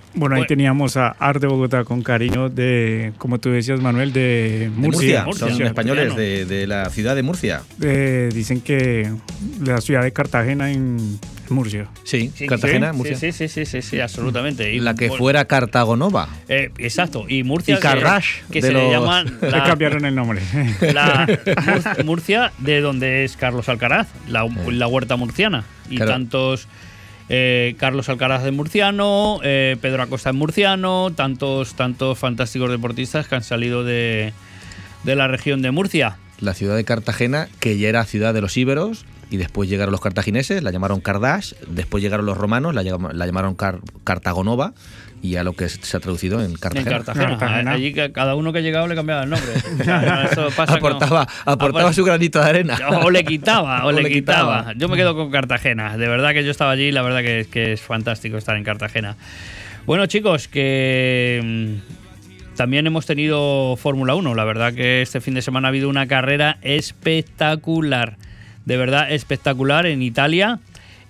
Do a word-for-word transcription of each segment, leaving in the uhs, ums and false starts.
Bueno, ahí Bueno. teníamos a Art de Bogotá con cariño de, como tú decías, Manuel, de De Murcia. Murcia, son Murcia, españoles murciano. de, de la ciudad de Murcia. Eh, dicen que la ciudad de Cartagena en Murcia. Sí, Sí, Cartagena, sí, Murcia. Sí, sí, sí, sí, sí, absolutamente. Y, La que bueno, fuera Cartagonova. eh, exacto. Y Murcia, Y Carrash, que, que de se le los- llaman Le la, cambiaron el nombre. la Mur- Murcia, de donde es Carlos Alcaraz, la, la huerta murciana. Y Claro. tantos... eh, Carlos Alcaraz es murciano, eh, Pedro Acosta es murciano, tantos, tantos fantásticos deportistas que han salido de, de la región de Murcia. La ciudad de Cartagena, que ya era ciudad de los íberos, y después llegaron los cartagineses, la llamaron Cardash, después llegaron los romanos, la, llama- la llamaron Car- Cartagonova, y a lo que se ha traducido en En Cartagena. Cartagena. Cartagena. Allí que cada uno que llegaba le cambiaba el nombre. O sea, eso pasa que no- aportaba aportaba Apar- su granito de arena. O le quitaba, o, O le, le quitaba. quitaba. Yo me quedo con Cartagena. De verdad que yo estaba allí y la verdad que, que es fantástico estar en Cartagena. Bueno, chicos, que mm, también hemos tenido Fórmula uno. La verdad que este fin de semana ha habido una carrera espectacular. De verdad espectacular en Italia.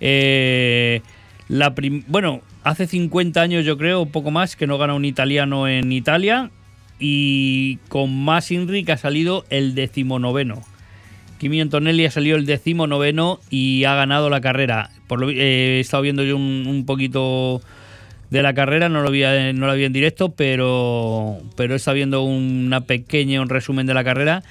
Eh, la prim- bueno, hace cincuenta años yo creo, un poco más, que no gana un italiano en Italia. Y con más INRI que ha salido el decimonoveno. Kimi Antonelli ha salido el decimonoveno y ha ganado la carrera. Por lo, eh, he estado viendo yo un, un poquito de la carrera, no lo vi, eh, no la vi en directo, pero, pero he estado viendo una pequeña un resumen de la carrera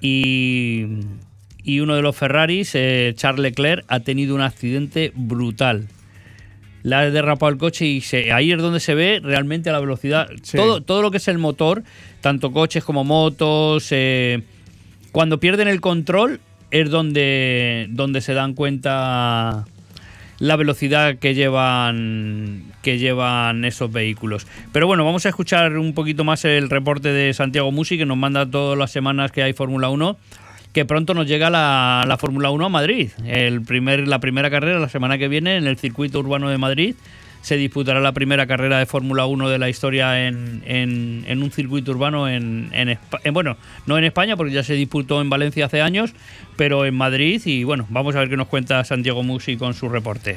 y, y uno de los Ferraris, eh, Charles Leclerc, ha tenido un accidente brutal. Le ha derrapado el coche y se, ahí es donde se ve realmente la velocidad. Sí. Todo, todo lo que es el motor, tanto coches como motos, eh, cuando pierden el control es donde, donde se dan cuenta la velocidad que llevan, que llevan esos vehículos. Pero bueno, vamos a escuchar un poquito más el reporte de Santiago Musi, que nos manda todas las semanas que hay Fórmula uno, que pronto nos llega la, la Fórmula uno a Madrid. El primer, la primera carrera la semana que viene en el circuito urbano de Madrid. Se disputará la primera carrera de Fórmula uno de la historia en, en, en un circuito urbano en, en, Espa- en bueno, no en España porque ya se disputó en Valencia hace años, pero en Madrid. Y bueno, vamos a ver qué nos cuenta Santiago Musi con su reporte.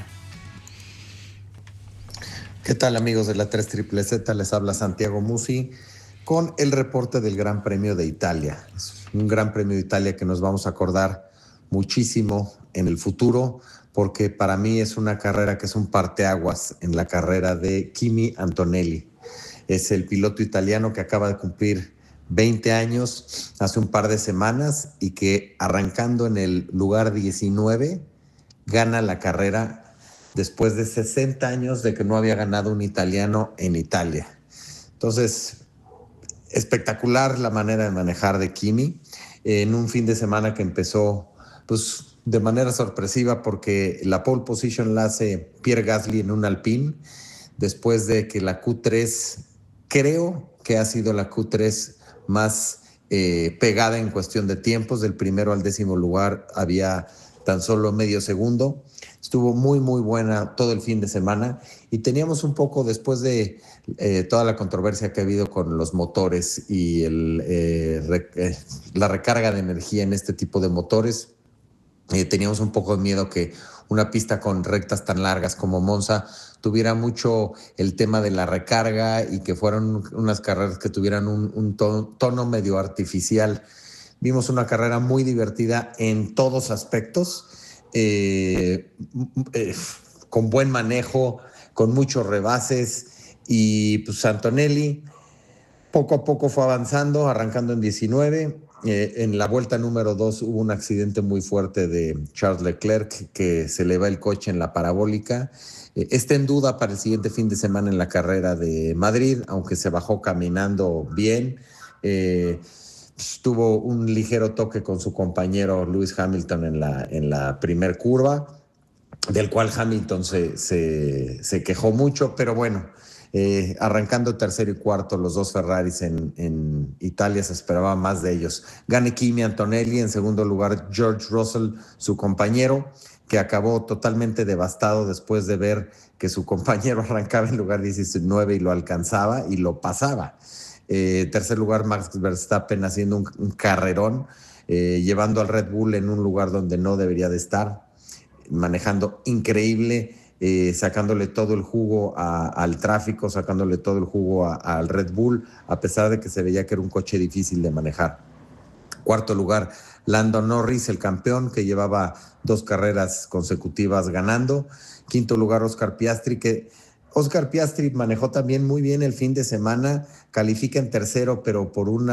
¿Qué tal, amigos de la tres Triple Z? Les habla Santiago Musi con el reporte del Gran Premio de Italia. Es un Gran Premio de Italia que nos vamos a acordar muchísimo en el futuro, porque para mí es una carrera que es un parteaguas en la carrera de Kimi Antonelli. Es el piloto italiano que acaba de cumplir veinte años hace un par de semanas y que, arrancando en el lugar diecinueve, gana la carrera después de sesenta años de que no había ganado un italiano en Italia. Entonces, espectacular la manera de manejar de Kimi en un fin de semana que empezó pues de manera sorpresiva, porque la pole position la hace Pierre Gasly en un Alpine, después de que la Q tres, creo que ha sido la Q tres más eh, pegada en cuestión de tiempos. Del primero al décimo lugar había tan solo medio segundo. Estuvo muy, muy buena todo el fin de semana y teníamos un poco, después de eh, toda la controversia que ha habido con los motores y el, eh, re, eh, la recarga de energía en este tipo de motores, eh, teníamos un poco de miedo que una pista con rectas tan largas como Monza tuviera mucho el tema de la recarga y que fueran unas carreras que tuvieran un, un tono, tono medio artificial. Vimos una carrera muy divertida en todos aspectos. Eh, eh, con buen manejo, con muchos rebases, y pues Antonelli poco a poco fue avanzando, arrancando en diecinueve. Eh, en la vuelta número dos hubo un accidente muy fuerte de Charles Leclerc, que se le va el coche en la parabólica. Eh, está en duda para el siguiente fin de semana en la carrera de Madrid, aunque se bajó caminando bien. Eh, tuvo un ligero toque con su compañero Lewis Hamilton en la, en la primer curva, del cual Hamilton se, se, se quejó mucho, pero bueno, eh, arrancando tercero y cuarto los dos Ferraris en, en Italia, se esperaba más de ellos. Gane Kimi Antonelli, en segundo lugar George Russell, su compañero, que acabó totalmente devastado después de ver que su compañero arrancaba en lugar diecinueve y lo alcanzaba y lo pasaba. Eh, tercer lugar Max Verstappen haciendo un, un carrerón, eh, llevando al Red Bull en un lugar donde no debería de estar, manejando increíble. eh, sacándole todo el jugo a, al tráfico, sacándole todo el jugo a, al Red Bull, a pesar de que se veía que era un coche difícil de manejar. Cuarto lugar, Lando Norris, el campeón, que llevaba dos carreras consecutivas ganando. Quinto lugar, Oscar Piastri, que Oscar Piastri manejó también muy bien el fin de semana, califica en tercero, pero por un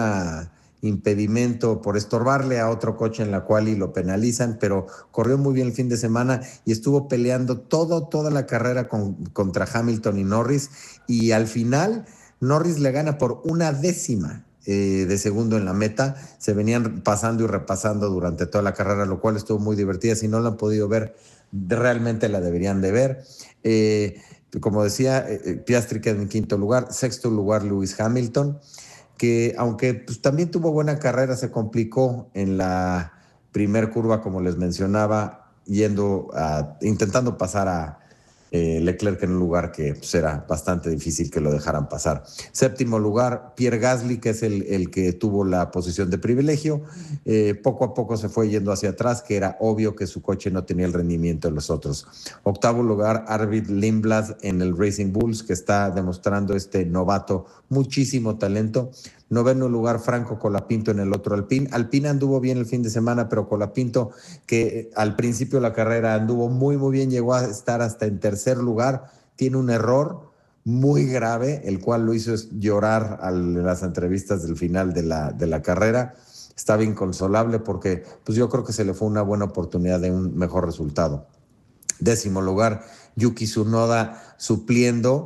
impedimento, por estorbarle a otro coche en la cual y lo penalizan, pero corrió muy bien el fin de semana y estuvo peleando todo, toda la carrera con, contra Hamilton y Norris, y al final Norris le gana por una décima eh, de segundo en la meta. Se venían pasando y repasando durante toda la carrera, lo cual estuvo muy divertida. Si no la han podido ver, realmente la deberían de ver. Eh, como decía, eh, Piastri queda en quinto lugar. Sexto lugar, Lewis Hamilton, que aunque pues, también tuvo buena carrera, se complicó en la primer curva, como les mencionaba, yendo a, intentando pasar a eh, Leclerc en un lugar que pues, era bastante difícil que lo dejaran pasar. Séptimo lugar, Pierre Gasly, que es el, el que tuvo la posición de privilegio. Eh, poco a poco se fue yendo hacia atrás, que era obvio que su coche no tenía el rendimiento de los otros. Octavo lugar, Arvid Lindblad en el Racing Bulls, que está demostrando este novato muchísimo talento. Noveno lugar, Franco Colapinto en el otro Alpine. Alpine anduvo bien el fin de semana, pero Colapinto, que al principio de la carrera anduvo muy, muy bien, llegó a estar hasta en tercer lugar, tiene un error muy grave, el cual lo hizo llorar en las entrevistas del final de la, de la carrera. Estaba inconsolable porque pues yo creo que se le fue una buena oportunidad de un mejor resultado. Décimo lugar, Yuki Tsunoda supliendo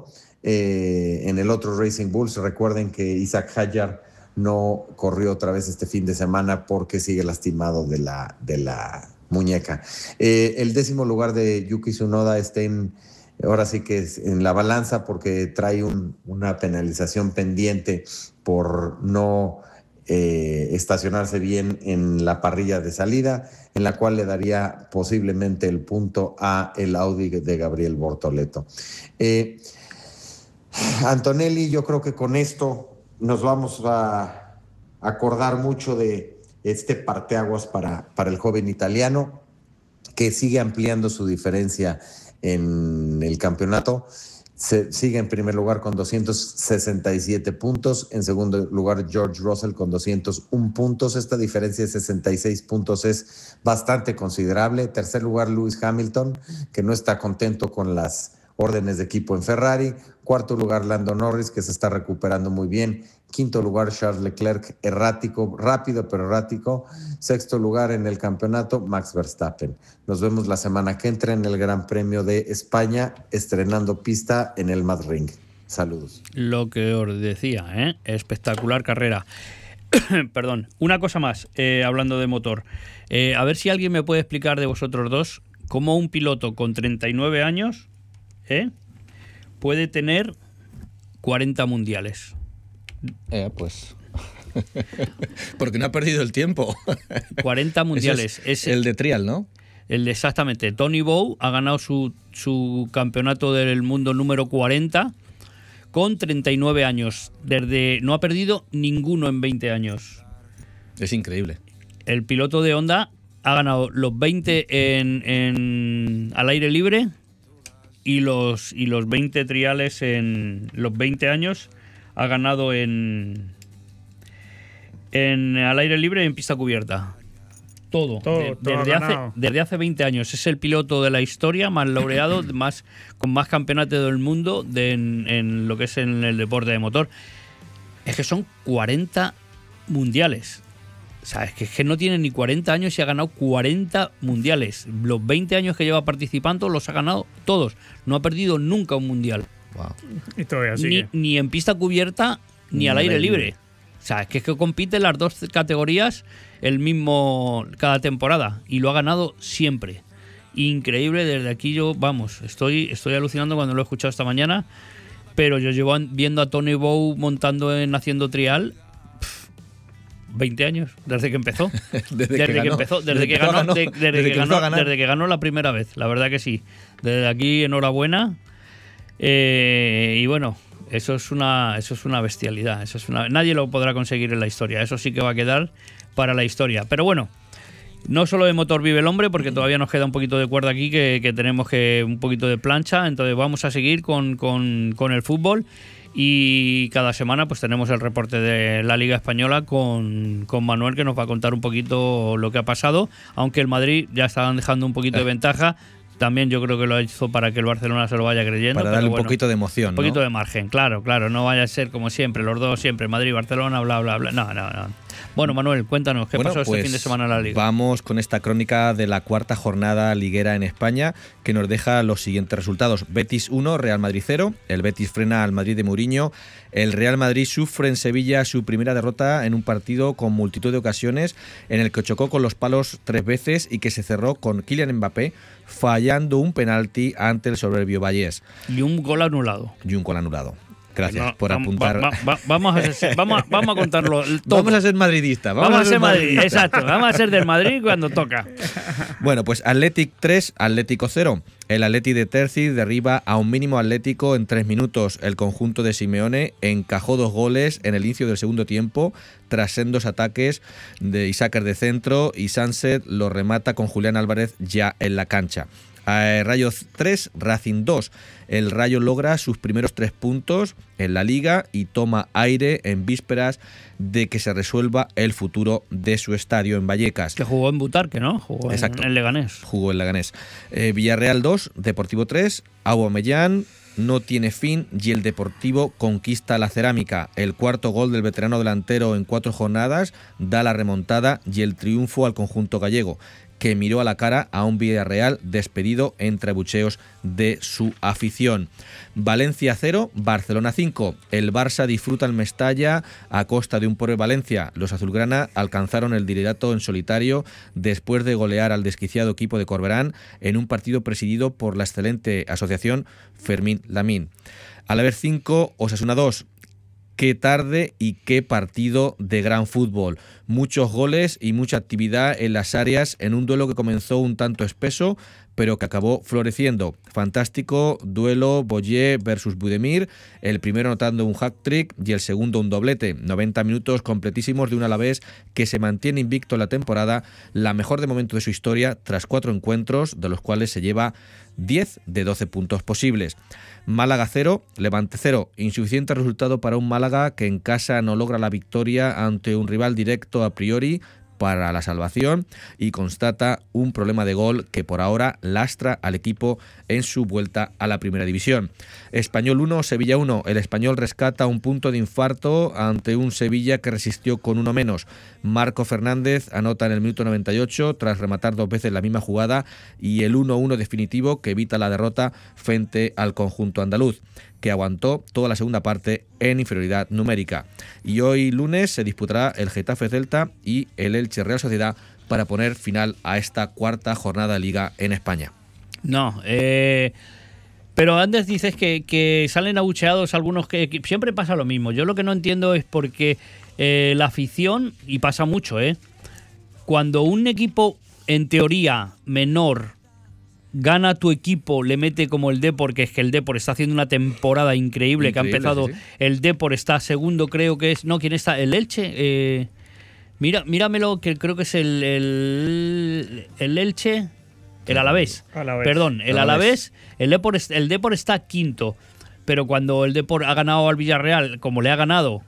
eh, en el otro Racing Bulls. Recuerden que Isaac Hadjar no corrió otra vez este fin de semana porque sigue lastimado de la, de la muñeca. Eh, el décimo lugar de Yuki Tsunoda está en, ahora sí que es en la balanza, porque trae un, una penalización pendiente por no eh, estacionarse bien en la parrilla de salida, en la cual le daría posiblemente el punto a el Audi de Gabriel Bortoleto. Eh, Antonelli, yo creo que con esto nos vamos a acordar mucho de este parteaguas para, para el joven italiano, que sigue ampliando su diferencia en el campeonato. Se, sigue en primer lugar con doscientos sesenta y siete puntos. En segundo lugar, George Russell con doscientos uno puntos. Esta diferencia de sesenta y seis puntos es bastante considerable. Tercer lugar, Lewis Hamilton, que no está contento con las órdenes de equipo en Ferrari. Cuarto lugar, Lando Norris, que se está recuperando muy bien. Quinto lugar, Charles Leclerc, errático, rápido pero errático. Sexto lugar en el campeonato, Max Verstappen. Nos vemos la semana que entra en el Gran Premio de España, estrenando pista en el Mad Ring. Saludos. Lo que os decía, ¿eh? Espectacular carrera. Perdón. Una cosa más, eh, hablando de motor. Eh, a ver si alguien me puede explicar de vosotros dos cómo un piloto con treinta y nueve años ¿eh? puede tener cuarenta mundiales. Eh, pues... porque no ha perdido el tiempo. cuarenta mundiales. Es es el de trial, ¿no? El de, exactamente. Tony Bow ha ganado su, su campeonato del mundo número cuarenta con treinta y nueve años. Desde, no ha perdido ninguno en veinte años. Es increíble. El piloto de Honda ha ganado los veinte en, en, al aire libre y los, y los veinte triales en los veinte años ha ganado en, en al aire libre y en pista cubierta. Todo. Todo, de, todo desde, hace, desde hace veinte años. Es el piloto de la historia más laureado, más, con más campeonatos del mundo de, en, en lo que es en el deporte de motor. Es que son cuarenta mundiales. O sea, es que, es que no tiene ni cuarenta años y ha ganado cuarenta mundiales. Los veinte años que lleva participando los ha ganado todos. No ha perdido nunca un mundial. Wow. Y todavía sigue. Ni, ni en pista cubierta ni, ni al aire libre. libre. O sea, es que, es que compite en las dos categorías el mismo cada temporada y lo ha ganado siempre. Increíble. Desde aquí yo, vamos, estoy, estoy alucinando cuando lo he escuchado esta mañana, pero yo llevo viendo a Tony Bow montando en haciendo trial pff, veinte años, desde que empezó. desde, desde que, que ganó. empezó, desde, desde que ganó, ganó, de, desde, desde, que, que ganó desde que ganó la primera vez, la verdad que sí. Desde aquí, enhorabuena. Eh, y bueno, eso es una eso es una bestialidad. Eso es una, nadie lo podrá conseguir en la historia. Eso sí que va a quedar para la historia. Pero bueno, No solo de motor vive el hombre, porque todavía nos queda un poquito de cuerda aquí, que, que tenemos que un poquito de plancha, entonces vamos a seguir con, con, con el fútbol y cada semana pues tenemos el reporte de la Liga Española con, con Manuel, que nos va a contar un poquito lo que ha pasado, aunque el Madrid ya estaban dejando un poquito de ventaja. También yo creo que lo hizo para que el Barcelona se lo vaya creyendo. Para darle pero un bueno, poquito de emoción, un poquito ¿no? de margen, claro, claro. No vaya a ser como siempre, los dos siempre, Madrid, Barcelona, bla, bla, bla. No, no, no. Bueno, Manuel, cuéntanos, ¿qué Bueno, pasó pues este fin de semana en la Liga? Vamos con esta crónica de la cuarta jornada liguera en España, que nos deja los siguientes resultados. Betis uno, Real Madrid cero. El Betis frena al Madrid de Mourinho. El Real Madrid sufre en Sevilla su primera derrota en un partido con multitud de ocasiones, en el que chocó con los palos tres veces y que se cerró con Kylian Mbappé fallando un penalti ante el soberbio Vallés. Y un gol anulado. Y un gol anulado. Gracias No, por va- apuntar. va- va- vamos, a ser- vamos, a- vamos a contarlo todo. Vamos a ser madridistas. Vamos a ser Madrid, madridistas. exacto. Vamos a ser del Madrid cuando toca. Bueno, pues Athletic tres, Atlético cero. El Atleti de Terzi derriba a un mínimo Atlético en tres minutos. El conjunto de Simeone encajó dos goles en el inicio del segundo tiempo tras sendos ataques de Isaac de centro y Sunset lo remata con Julián Álvarez ya en la cancha. Eh, Rayo tres, Racing dos. El Rayo logra sus primeros tres puntos en la Liga y toma aire en vísperas de que se resuelva el futuro de su estadio en Vallecas. Que jugó en Butarque, ¿no? Jugó Exacto. en, en Leganés. Jugó el Leganés. Eh, Villarreal dos, Deportivo tres. Aubameyang no tiene fin y el Deportivo conquista la cerámica. El cuarto gol del veterano delantero en cuatro jornadas da la remontada y el triunfo al conjunto gallego, que miró a la cara a un Villarreal despedido entre abucheos de su afición. Valencia cero, Barcelona cinco. El Barça disfruta el Mestalla a costa de un pobre Valencia. Los azulgrana alcanzaron el liderato en solitario después de golear al desquiciado equipo de Corberán en un partido presidido por la excelente asociación Fermín Lamín. Alavés cinco, Osasuna dos. Qué tarde y qué partido de gran fútbol. Muchos goles y mucha actividad en las áreas en un duelo que comenzó un tanto espeso, pero que acabó floreciendo. Fantástico duelo Boyer versus Budemir, el primero anotando un hat-trick y el segundo un doblete. noventa minutos completísimos de un Alavés que se mantiene invicto en la temporada, la mejor de momento de su historia, tras cuatro encuentros, de los cuales se lleva diez de doce puntos posibles. Málaga cero, Levante cero. Insuficiente resultado para un Málaga que en casa no logra la victoria ante un rival directo a priori para la salvación y constata un problema de gol que por ahora lastra al equipo en su vuelta a la primera división. Español uno, Sevilla uno. El Español rescata un punto de infarto ante un Sevilla que resistió con uno menos. Marco Fernández anota en el minuto noventa y ocho tras rematar dos veces la misma jugada y el uno uno definitivo que evita la derrota frente al conjunto andaluz, que aguantó toda la segunda parte en inferioridad numérica. Y hoy lunes se disputará el Getafe Celta y el Elche Real Sociedad para poner final a esta cuarta jornada de Liga en España. No, eh, pero antes dices que, que salen abucheados algunos, que, que siempre pasa lo mismo. Yo lo que no entiendo es por qué eh, la afición, y pasa mucho, ¿eh? Cuando un equipo, en teoría, menor, gana tu equipo, le mete como el Depor, que es que el Depor está haciendo una temporada increíble, Increíble, que ha empezado, sí, sí. el Depor está segundo, creo que es, no, ¿quién está? ¿El Elche? Eh, mira, míramelo, que creo que es el, el, el Elche, el Alavés, Alavés. perdón, el Alavés. Alavés, el Depor, es- el Depor está quinto, pero cuando el Depor ha ganado al Villarreal, como le ha ganado,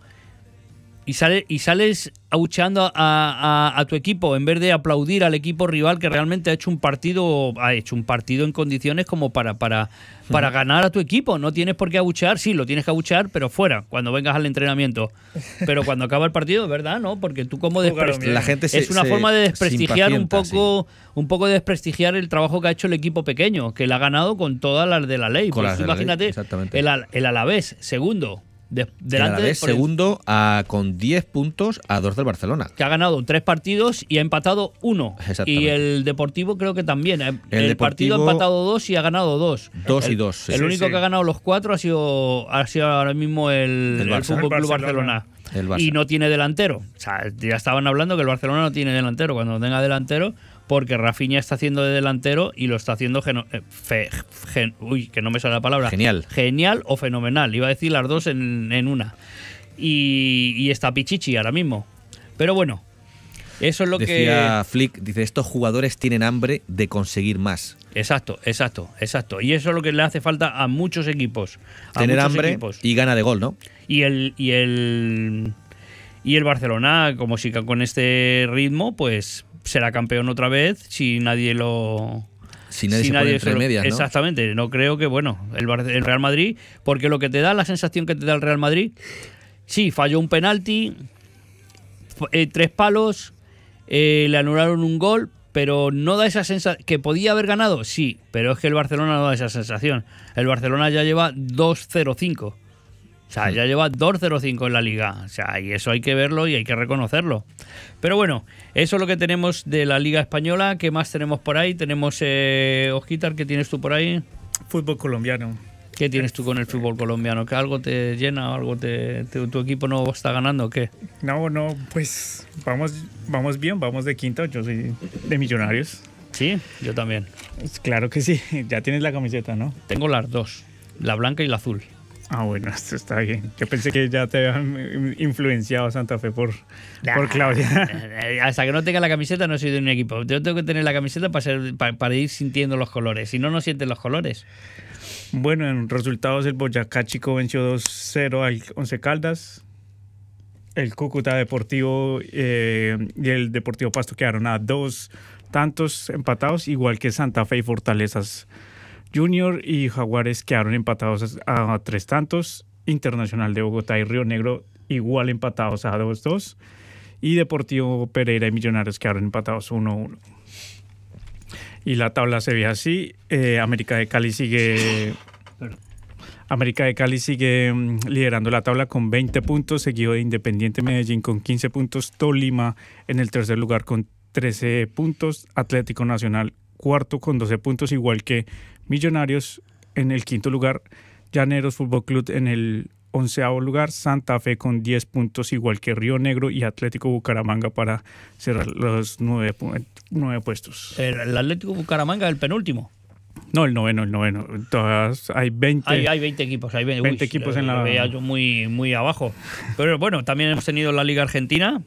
y, sale, y sales abucheando a, a, a tu equipo en vez de aplaudir al equipo rival que realmente ha hecho un partido ha hecho un partido en condiciones como para para, para ganar a tu equipo. No tienes por qué abuchear, sí, lo tienes que abuchear, pero fuera, cuando vengas al entrenamiento. Pero cuando acaba el partido, ¿verdad? ¿No? Porque tú como Jugaron despresti- bien. La gente se- es una se- forma de se desprestigiar un impacienta, poco un poco de desprestigiar el trabajo que ha hecho el equipo pequeño, que le ha ganado con todas las de la ley. Con Pues las de la ley, imagínate, exactamente. el, Al- el Alavés, segundo. De, El delante de- Alavés por el- segundo a, con diez puntos a dos del Barcelona. que ha ganado tres partidos y ha empatado uno. Exactamente. Y el Deportivo creo que también. El, El partido ha Deportivo- empatado dos y ha ganado dos. Dos El- y dos, sí. El Sí, único sí. que ha ganado los cuatro ha sido, ha sido ahora mismo el, El el Barça. Fútbol El Club Barcelona. Barcelona. El Barça. Y no tiene delantero. O sea, ya estaban hablando que el Barcelona no tiene delantero. Cuando tenga delantero, porque Rafinha está haciendo de delantero y lo está haciendo geno- eh, fe- gen- uy, que no me sale la palabra. Genial. Genial o fenomenal. Iba a decir las dos en, en una. Y, y está Pichichi ahora mismo. Pero bueno, Eso es lo Decía que... Flick, dice, estos jugadores tienen hambre de conseguir más. Exacto, exacto, exacto. Y eso es lo que le hace falta a muchos equipos. A Tener muchos hambre equipos. y gana de gol, ¿no? Y el, y el y el Barcelona, como siga con este ritmo, pues será campeón otra vez si nadie lo... Si nadie si se nadie pone entre se lo- medias, ¿no? Exactamente. No creo que, bueno, el, Bar- el Real Madrid, porque lo que te da, la sensación que te da el Real Madrid, sí, falló un penalti, f- eh, tres palos, eh, le anularon un gol, pero no da esa sensación. ¿Que podía haber ganado? Sí, pero es que el Barcelona no da esa sensación. El Barcelona ya lleva dos cero cinco. O sea, ya lleva dos cero cinco en la liga. O sea, y eso hay que verlo y hay que reconocerlo. Pero bueno, eso es lo que tenemos de la Liga Española. ¿Qué más tenemos por ahí? Tenemos, eh, Osquitar, ¿qué tienes tú por ahí? Fútbol colombiano. ¿Qué tienes tú con el fútbol colombiano? ¿Que algo te llena? ¿Algo te, te- tu equipo no está ganando o qué? No, no, pues vamos, vamos bien, vamos de quinto. Yo soy de Millonarios. Sí, yo también. Pues claro que sí, ya tienes la camiseta, ¿no? Tengo las dos, la blanca y la azul. Ah, bueno, esto está bien. Yo pensé que ya te habían influenciado Santa Fe por, por Claudia. Eh, Hasta que no tenga la camiseta no soy de un equipo. Yo tengo que tener la camiseta para, ser, para, para ir sintiendo los colores. Si no, no sientes los colores. Bueno, en resultados el Boyacá Chico venció dos cero al Once Caldas. El Cúcuta Deportivo eh, y el Deportivo Pasto quedaron a dos tantos empatados, igual que Santa Fe y Fortalezas Junior y Jaguares quedaron empatados a, a tres tantos. Internacional de Bogotá y Río Negro igual empatados a dos dos. Y Deportivo Pereira y Millonarios quedaron empatados uno uno. Y la tabla se ve así. Eh, América de Cali sigue... América de Cali sigue mm, liderando la tabla con veinte puntos, seguido de Independiente Medellín con quince puntos, Tolima en el tercer lugar con trece puntos, Atlético Nacional cuarto con doce puntos, igual que Millonarios en el quinto lugar, Llaneros Fútbol Club en el onceavo lugar, Santa Fe con diez puntos, igual que Río Negro y Atlético Bucaramanga para cerrar los nueve, pu- nueve puestos. El, el Atlético Bucaramanga, el penúltimo. No, el noveno, el noveno. Todas, hay veinte. Hay, hay veinte equipos. Hay veinte, veinte Uy, equipos lo- en lo la- veía yo muy, muy abajo. Pero bueno, también hemos tenido la Liga Argentina.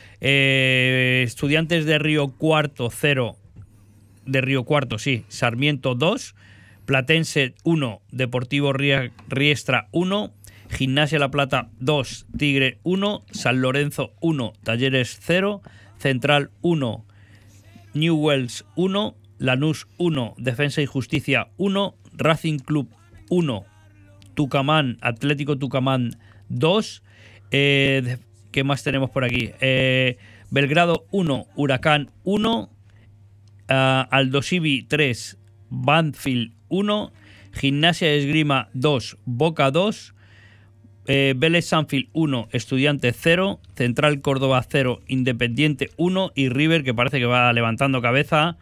Eh, Estudiantes de Río Cuarto, cero. De Río Cuarto, sí. Sarmiento, dos. Platense, uno. Deportivo Rie- Riestra, uno. Gimnasia La Plata, dos. Tigre, uno. San Lorenzo, uno. Talleres, cero. Central, uno. Newells, uno. Lanús, uno. Defensa y Justicia, uno. Racing Club, uno. Tucumán, Atlético Tucumán, dos. Eh, de- ¿Qué más tenemos por aquí? Eh, Belgrado, uno. Huracán, uno. Uh, Aldosivi, tres. Banfield, uno. Gimnasia Esgrima, dos. Boca, dos. Eh, Vélez Sanfield, uno. Estudiantes, cero. Central Córdoba, cero. Independiente, uno. Y River, que parece que va levantando cabeza,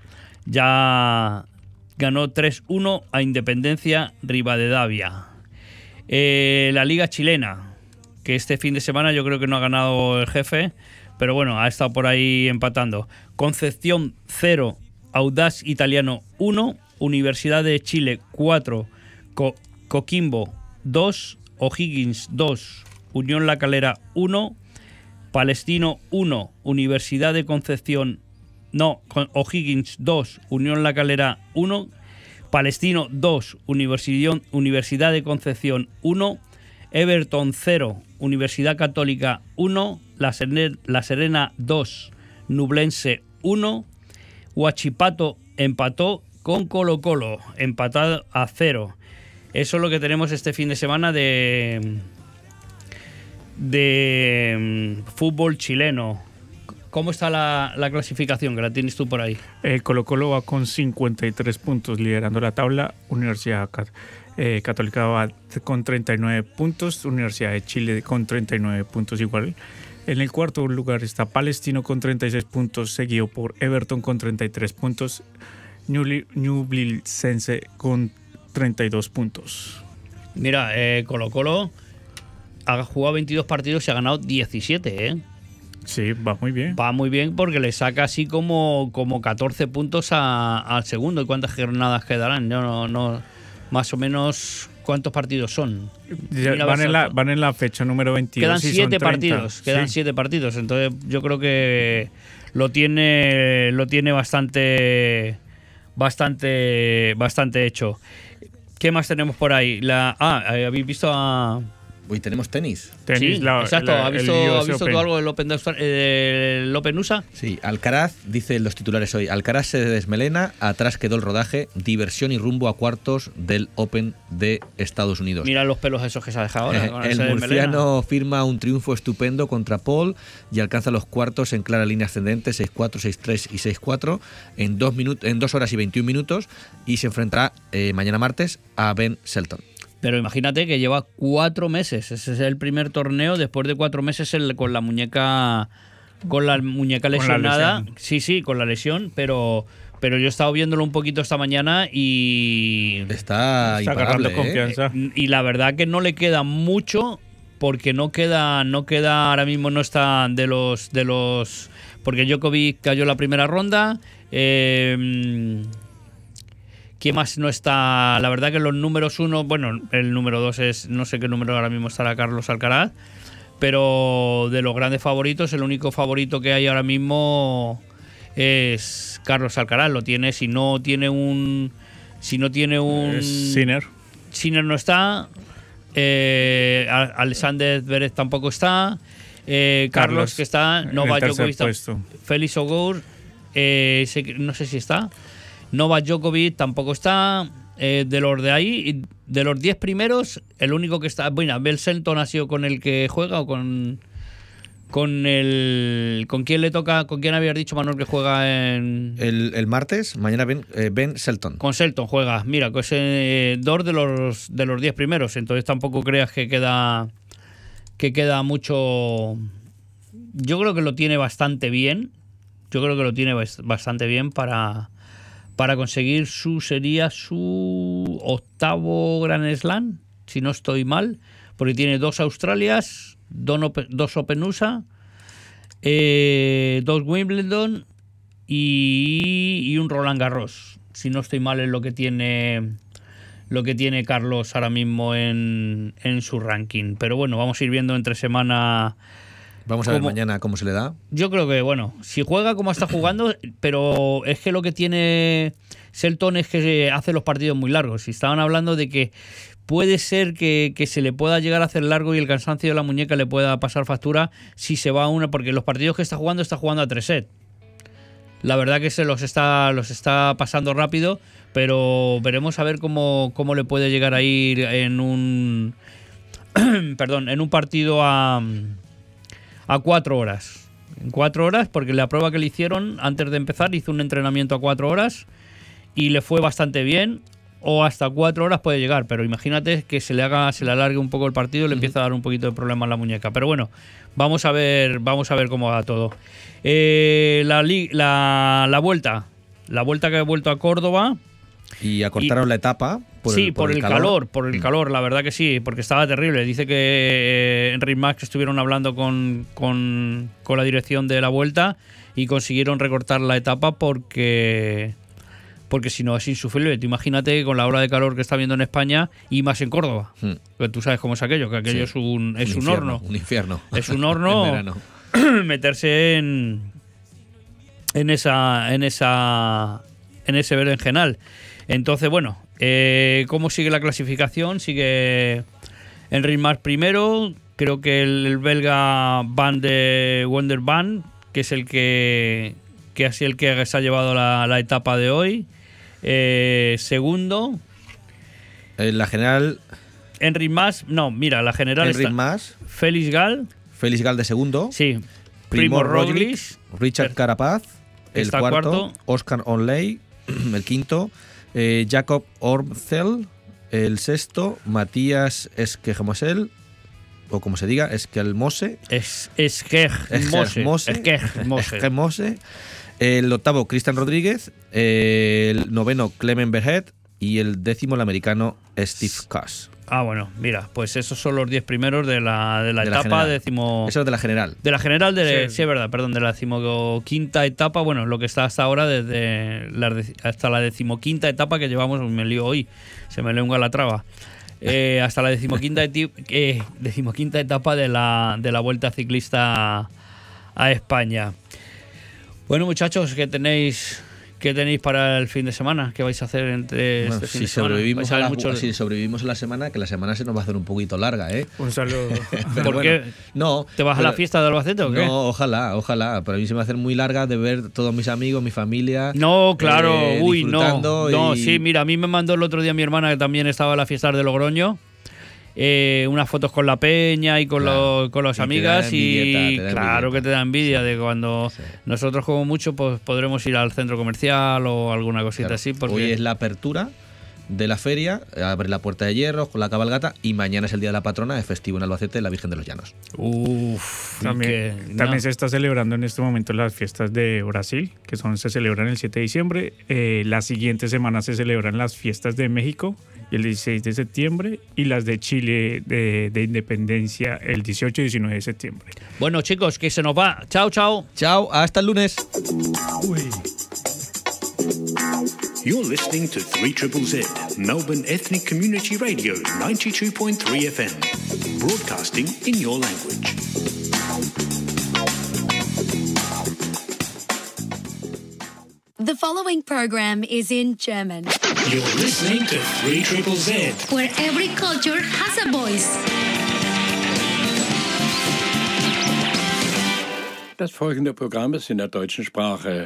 ya ganó tres uno a Independencia Rivadavia. Eh, la Liga Chilena, que este fin de semana yo creo que no ha ganado el jefe, pero bueno, ha estado por ahí empatando. Concepción, cero. Audaz Italiano, uno. Universidad de Chile, cuatro. Co- Coquimbo, dos. O'Higgins, dos. Unión La Calera, uno. Palestino, uno. Universidad de Concepción, no, con- O'Higgins, dos. Unión La Calera, uno. Palestino, dos. Universidad, Universidad de Concepción, uno. Everton, cero. Universidad Católica, uno. La, Serena, La Serena, dos. Nublense, uno. Huachipato empató con Colo Colo, empatado a cero. Eso es lo que tenemos este fin de semana de, de mm, fútbol chileno. ¿Cómo está la, la clasificación? Que la tienes tú por ahí. El Colo Colo va con cincuenta y tres puntos liderando la tabla. Universidad Cat- eh, Católica va con treinta y nueve puntos. Universidad de Chile con treinta y nueve puntos igual. En el cuarto lugar está Palestino con treinta y seis puntos, seguido por Everton con treinta y tres puntos. Ñubli- Ñublense con treinta y dos puntos. Mira, eh, Colo Colo ha jugado veintidós partidos y ha ganado diecisiete, ¿eh? Sí, va muy bien. Va muy bien porque le saca así como, como catorce puntos a- al segundo. ¿Y cuántas jornadas quedarán? Yo no, no, más o menos, ¿cuántos partidos son? Ya Mira, van, vas a- en la, van en la fecha número veintidós. Quedan y son siete treinta. partidos, quedan Sí. siete partidos. Entonces yo creo que lo tiene, lo tiene bastante, bastante, bastante hecho. ¿Qué más tenemos por ahí? La, ah, ¿habéis visto a...? Uy, tenemos tenis. Tenis, Sí, la- exacto. la- ¿Has el visto, U S ¿has visto Open. tú algo del Open de Austra- eh, del Open U S A? Sí, Alcaraz, dice los titulares hoy, Alcaraz se desmelena, atrás quedó el rodaje, diversión y rumbo a cuartos del Open de Estados Unidos. Mira los pelos esos que se ha dejado ahora. Eh, con el ese de murciano melena. firma un triunfo estupendo contra Paul y alcanza los cuartos en clara línea ascendente seis cuatro, seis tres y seis cuatro en dos, minut- en dos horas y veintiún minutos y se enfrentará eh, mañana martes a Ben Shelton. Pero imagínate que lleva cuatro meses. Ese es el primer torneo después de cuatro meses el- con la muñeca con la muñeca Con la lesionada. lesión. Sí, sí, con la lesión, pero pero yo he estado viéndolo un poquito esta mañana y Está, Está imparable, agarrando ¿eh? confianza. y la verdad que no le queda mucho porque no queda no queda ahora mismo no está de los de los porque Djokovic cayó la primera ronda. Eh, ¿Quién más no está? La verdad que los números uno, bueno, el número dos es, no sé qué número ahora mismo estará Carlos Alcaraz, pero de los grandes favoritos, el único favorito que hay ahora mismo es Carlos Alcaraz. Lo tiene, si no tiene un, si no tiene un, Es Sinner. Sinner no está, eh, A- Alexander Zverev tampoco está, eh, Carlos, Carlos, que está, en el Novak tercer Djokovic, tam- puesto. Félix Auger, eh, sé que- no sé si está. Novak Djokovic tampoco está. Eh, de los de ahí, de los diez primeros, el único que está. Bueno, Ben Shelton ha sido con el que juega o con. Con el. ¿Con quién le toca? ¿Con quién habías dicho, Manuel, que juega en. El, el martes, mañana Ben, eh, Ben Shelton. Con Shelton juega. Mira, pues eh, dos de los de los diez primeros. Entonces tampoco creas que queda. Que queda mucho. Yo creo que lo tiene bastante bien. Yo creo que lo tiene bas- bastante bien para. Para conseguir su. Sería su octavo Grand Slam. Si no estoy mal. Porque tiene dos Australias. Dos Open, dos Open U S A. eh, dos Wimbledon. Y, y un Roland Garros. Si no estoy mal, es lo que tiene. Lo que tiene Carlos ahora mismo en, en su ranking. Pero bueno, vamos a ir viendo entre semana. Vamos a ver ¿Cómo? mañana cómo se le da. Yo creo que, bueno, si juega como está jugando, pero es que lo que tiene Shelton es que hace los partidos muy largos. Si estaban hablando de que puede ser que, que se le pueda llegar a hacer largo y el cansancio de la muñeca le pueda pasar factura si se va a una, porque los partidos que está jugando está jugando a tres sets. La verdad que se los está, los está pasando rápido, pero veremos a ver cómo, cómo le puede llegar a ir en un perdón, en un partido a a cuatro horas. En cuatro horas, porque la prueba que le hicieron antes de empezar, hizo un entrenamiento a cuatro horas y le fue bastante bien. O hasta cuatro horas puede llegar, pero imagínate que se le haga, se le alargue un poco el partido y le empieza a dar un poquito de problema en la muñeca. Pero bueno, vamos a ver, vamos a ver cómo va todo. Eh, la, li- la, la vuelta, la vuelta que ha vuelto a Córdoba. Y acortaron la etapa por sí, el, por, el calor. por el Mm. calor, la verdad que sí, porque estaba terrible. Dice que eh, Enric Max estuvieron hablando con, con, con la dirección de la vuelta y consiguieron recortar la etapa porque porque si no es insufrible. Tú imagínate con la hora de calor que está viendo en España y más en Córdoba. Mm. Que tú sabes cómo es aquello, que aquello Sí. es un, es un, infierno, horno. Un infierno. Es un horno. En verano. Meterse en en esa en esa en ese berenjenal. Entonces, bueno, eh, ¿cómo sigue la clasificación? Sigue Enric Mas primero, creo que el, el belga Van de Wonder Van, que es el que que así el que se ha llevado la, la etapa de hoy. Eh, segundo, En la general, Enric Mas, no, mira, la general Enric está Mas, Félix Gal, Félix Gal de segundo, sí, Primo Primo Roglic, Roglic, Richard Carapaz, el Está cuarto, cuarto. Oscar Onley, el quinto, eh, Jacob Ormzel, el sexto, Matías Esquejmosel, o como se diga, Esquelmose, Es Esquejmose. Esquejmose, Esquejmose. Esquejmose, el octavo, Cristian Rodríguez, eh, el noveno, Clement Berget, y el décimo, el americano Steve Cass. Ah, bueno, mira, pues esos son los diez primeros de la, de la De la etapa general. décimo. Eso es de la general. De la general, de, Sí. sí. es verdad, perdón, de la decimoquinta etapa, bueno, lo que está hasta ahora, desde la, dec- hasta la decimoquinta etapa que llevamos, me lío hoy, se me lengua la traba. Eh, hasta la decimoquinta, eti- eh, decimoquinta etapa de la, de la Vuelta Ciclista a, a España. Bueno, muchachos, ¿qué tenéis, qué tenéis para el fin de semana? ¿Qué vais a hacer entre Bueno, este fin si, de semana? sobrevivimos a ¿Vais la, ver mucho- si sobrevivimos a la semana, que la semana se nos va a hacer un poquito larga, ¿eh? Un saludo. Pero ¿Por bueno, qué? No. ¿Te vas a pero- la fiesta de Albacete o qué? No, ojalá, ojalá. Pero a mí se me va a hacer muy larga de ver todos mis amigos, mi familia. No, claro, eh, uy, no. disfrutando No, y- sí, mira, a mí me mandó el otro día mi hermana, que también estaba en la fiesta de Logroño, eh, unas fotos con la peña y con, Claro. los, con las Y te da amigas envidieta, y te da claro envidieta. que te da envidia de cuando Sí. nosotros como mucho pues podremos ir al centro comercial o alguna cosita Claro. así. Porque Hoy es la apertura de la feria, abre la puerta de hierro con la cabalgata y mañana es el Día de la Patrona, es festivo en Albacete, la Virgen de los Llanos. Uf, y También, que- también no. se está celebrando en este momento las fiestas de Brasil, que son se celebran el siete de diciembre. Eh, la siguiente semana se celebran las fiestas de México el dieciséis de septiembre y las de Chile de, de Independencia el dieciocho y diecinueve de septiembre. Bueno, chicos, que se nos va. Chao, chao. Chao, hasta el lunes. You're listening to three Z Z, Melbourne Ethnic Community Radio, ninety-two point three F M, broadcasting in your language. The following program is in German, You're listening to three Z Z. where every culture has a voice. Das folgende Programm ist in der deutschen Sprache